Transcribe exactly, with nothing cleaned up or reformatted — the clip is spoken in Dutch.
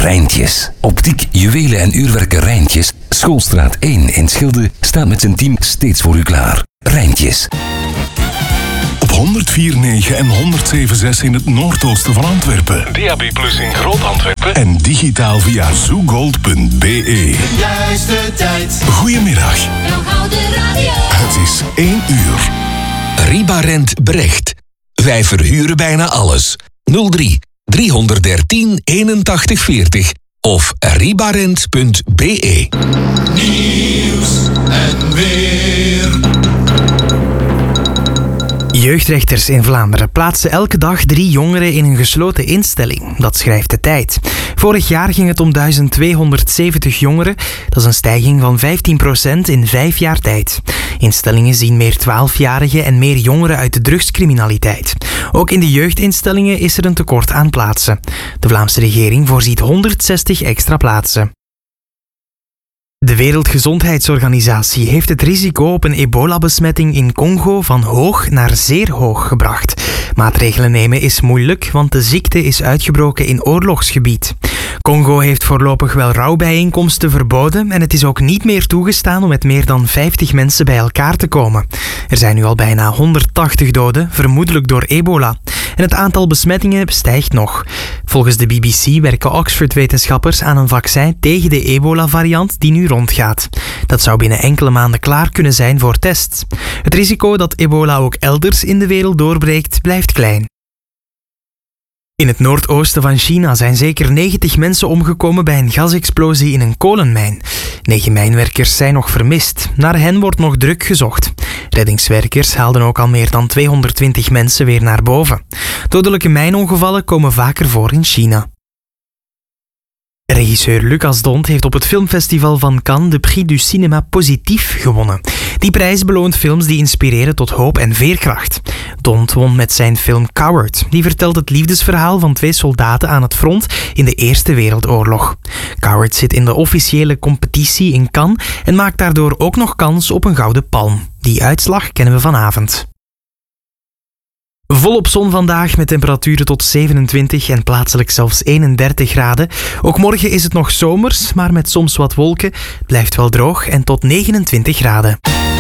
Rijntjes. Optiek, juwelen en uurwerken Rijntjes. Schoolstraat één in Schilde staat met zijn team steeds voor u klaar. Rijntjes. Op honderdvier komma negen en honderdzeven komma zes in het noordoosten van Antwerpen. D A B plus in Groot-Antwerpen. En digitaal via zoogold punt b e. De juiste tijd. Goedemiddag. Nou hou de radio. Het is één uur. Ribarent Brecht. Wij verhuren bijna alles. nul drie driehonderddertien eenentachtig veertig of ribarent punt b e. Nieuws en weer. Jeugdrechters in Vlaanderen plaatsen elke dag drie jongeren in een gesloten instelling. Dat schrijft De Tijd. Vorig jaar ging het om duizend tweehonderdzeventig jongeren. Dat is een stijging van vijftien procent in vijf jaar tijd. Instellingen zien meer twaalfjarigen en meer jongeren uit de drugscriminaliteit. Ook in de jeugdinstellingen is er een tekort aan plaatsen. De Vlaamse regering voorziet honderdzestig extra plaatsen. De Wereldgezondheidsorganisatie heeft het risico op een ebola-besmetting in Congo van hoog naar zeer hoog gebracht. Maatregelen nemen is moeilijk, want de ziekte is uitgebroken in oorlogsgebied. Congo heeft voorlopig wel rouwbijeenkomsten verboden en het is ook niet meer toegestaan om met meer dan vijftig mensen bij elkaar te komen. Er zijn nu al bijna honderdtachtig doden, vermoedelijk door ebola. En het aantal besmettingen stijgt nog. Volgens de B B C werken Oxford-wetenschappers aan een vaccin tegen de ebola-variant die nu rondgaat. Dat zou binnen enkele maanden klaar kunnen zijn voor tests. Het risico dat ebola ook elders in de wereld doorbreekt, blijft klein. In het noordoosten van China zijn zeker negentig mensen omgekomen bij een gasexplosie in een kolenmijn. Negen mijnwerkers zijn nog vermist. Naar hen wordt nog druk gezocht. Reddingswerkers haalden ook al meer dan tweehonderdtwintig mensen weer naar boven. Dodelijke mijnongevallen komen vaker voor in China. Regisseur Lucas D'Hondt heeft op het filmfestival van Cannes de Prix du Cinéma Positif gewonnen. Die prijs beloont films die inspireren tot hoop en veerkracht. D'Hondt won met zijn film Coward. Die vertelt het liefdesverhaal van twee soldaten aan het front in de Eerste Wereldoorlog. Coward zit in de officiële competitie in Cannes en maakt daardoor ook nog kans op een gouden palm. Die uitslag kennen we vanavond. Volop zon vandaag met temperaturen tot zevenentwintig en plaatselijk zelfs eenendertig graden. Ook morgen is het nog zomers, maar met soms wat wolken. Het blijft wel droog en tot negenentwintig graden.